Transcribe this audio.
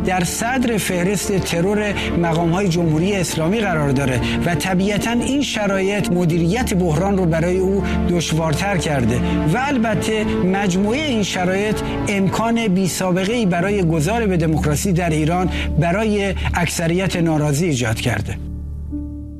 در صدر فهرست ترور مقام‌های جمهوری اسلامی قرار داره و طبیعتاً این شرایط مدیریت بحران رو برای او دشوارتر کرده و البته مجموعه این شرایط امکان بی‌سابقه‌ای برای گذار به دموکراسی در ایران برای اکثریت ناراضی ایجاد کرده.